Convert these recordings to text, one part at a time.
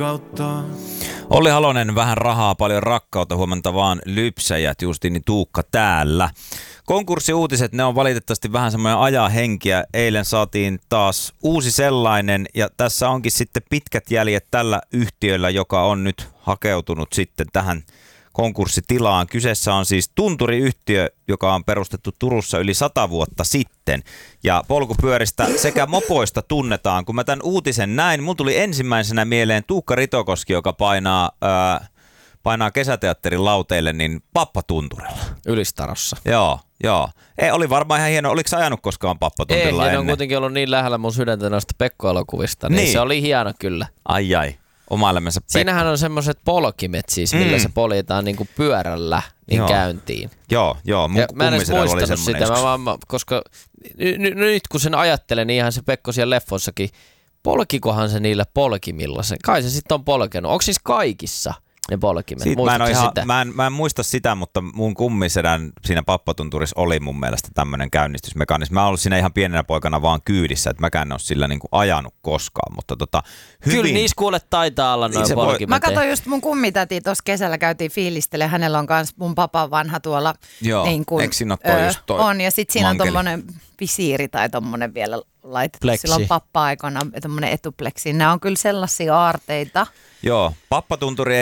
Olli Halonen, vähän rahaa, paljon rakkautta, huomenta vaan lypsäjät, Justiini Tuukka täällä. Konkurssiuutiset, ne on valitettavasti vähän semmoinen ajahenkiä. Eilen saatiin taas uusi sellainen ja tässä onkin sitten pitkät jäljet tällä yhtiöllä, joka on nyt hakeutunut sitten tähän konkurssitilaan. Kyseessä on siis tunturiyhtiö, joka on perustettu Turussa yli 100 vuotta sitten. Ja polkupyöristä sekä mopoista tunnetaan. Kun mä tämän uutisen näin, mun tuli ensimmäisenä mieleen Tuukka Ritokoski, joka painaa kesäteatterin lauteille niin pappatunturilla. Ylistarossa. Joo. Oli varmaan ihan hieno. Oliko sä ajanut koskaan pappatunturilla ennen? Ei, on kuitenkin ollut niin lähellä mun sydäntä noista Pekko-elokuvista, niin se oli hieno kyllä. Ai. Oma elämänsä Pekko. Siinähän on semmoiset polkimet siis, millä se poljetaan niinku pyörällä niin käyntiin. Joo, mun mä en edes muistanut sitä, koska nyt kun sen ajattelen, niin ihan se Pekko siellä leffossakin, polkikohan se niillä polkimilla sen? Kai se sitten on polkenut. Onko siis kaikissa ne polkimet? Mä en muista sitä, mutta mun kummisedän siinä pappatunturissa oli mun mielestä tämmöinen käynnistysmekanismi. Mä oon ollut siinä ihan pienenä poikana vaan kyydissä, että mäkään en ole sillä niinku ajanut koskaan, mutta hyvin. Kyllä niissä kuule taitaa olla noin polkimet. Mä katsoin just mun kummitäti tuossa kesällä käytiin fiilistelemään, hänellä on kans mun papan vanha tuolla. Joo, niin kuin, eikö siinä ole toi just toi on, ja sit siinä mankeli. on tommonen visiiri tai tommonen vielä laitettu Pleksi. silloin pappa-aikana, tommonen etupleksi. Nämä on kyllä sellaisia aarteita. Joo, pappatunturi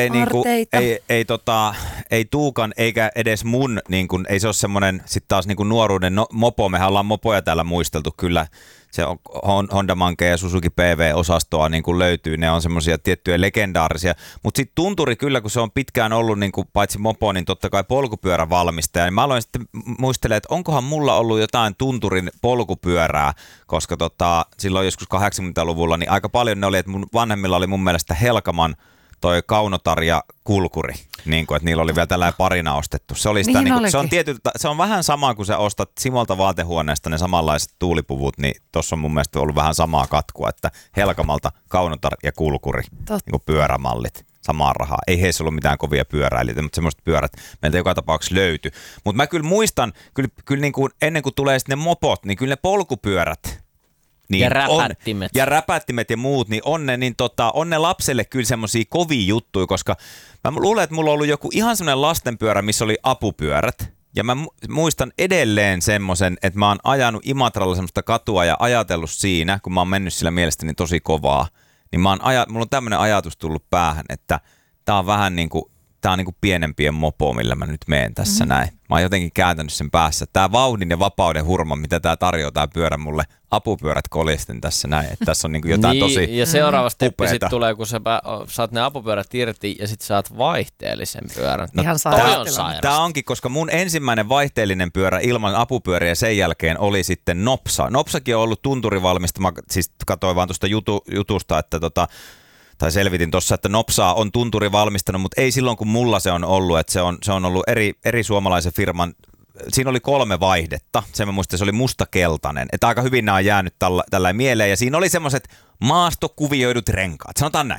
ei Tuukan eikä edes mun, niin kuin, ei se ole semmoinen sitten taas niin kuin nuoruuden mopo. Mehän ollaan mopoja täällä muisteltu kyllä. Se on Honda Manke ja Suzuki PV-osastoa niin kuin löytyy, ne on semmoisia tiettyjä legendaarisia. Mutta sitten tunturi kyllä, kun se on pitkään ollut niin kuin, paitsi mopo, niin totta kai polkupyörävalmistaja. Niin mä aloin sitten muistelemaan, että onkohan mulla ollut jotain tunturin polkupyörää, koska silloin joskus 80-luvulla niin aika paljon ne oli, että mun vanhemmilla oli mun mielestä Helkaman toi Kaunotar ja Kulkuri, niin kuin, että niillä oli vielä tällainen parina ostettu. Se oli sitä, niin kuin, se on vähän sama, kuin sä ostat Simolta vaatehuoneesta ne samanlaiset tuulipuvut, niin tuossa on mun mielestä ollut vähän samaa katkua, että Helkamalta Kaunotar ja Kulkuri, niin kuin pyörämallit, samaa rahaa. Ei heissä ollut mitään kovia pyöräilijöitä, mutta semmoiset pyörät meiltä joka tapauksessa löytyi. Mutta mä kyllä muistan, kyllä niin kuin ennen kuin tulee sitten ne mopot, niin kyllä ne polkupyörät, niin ja räpättimet ja muut, niin on ne lapselle kyllä semmosia kovia juttuja, koska mä luulen, että mulla on ollut joku ihan semmoinen lastenpyörä, missä oli apupyörät. Ja mä muistan edelleen semmoisen, että mä oon ajanut Imatralla semmoista katua ja ajatellut siinä, kun mä oon mennyt sillä mielestäni tosi kovaa, niin mulla on tämmöinen ajatus tullut päähän, että tää on vähän niin kuin pienempien mopo, millä mä nyt meen tässä näin. Mä oon jotenkin kääntänyt sen päässä. Tää vauhdin ja vapauden hurma, mitä tää tarjoaa tää pyörä mulle, apupyörät kolisten tässä näin. Että tässä on niinku jotain tosi ja seuraava steppi sitten tulee, kun sä saat ne apupyörät irti ja sit saat vaihteellisen pyörän. Ihan sairasta. Tää onkin, koska mun ensimmäinen vaihteellinen pyörä ilman apupyöriä sen jälkeen oli sitten Nopsa. Nopsakin on ollut tunturivalmista. Mä siis katsoin vaan tuosta jutusta, että tai selvitin tuossa, että Nopsaa on tunturi valmistanut, mutta ei silloin kun mulla se on ollut, että se on ollut eri suomalaisen firman. Siinä oli 3 vaihdetta, sen mä muistan, se oli mustakeltainen, että aika hyvin nämä on jäänyt tällä mieleen ja siinä oli semmoiset maastokuvioidut renkaat, sanotaan näin.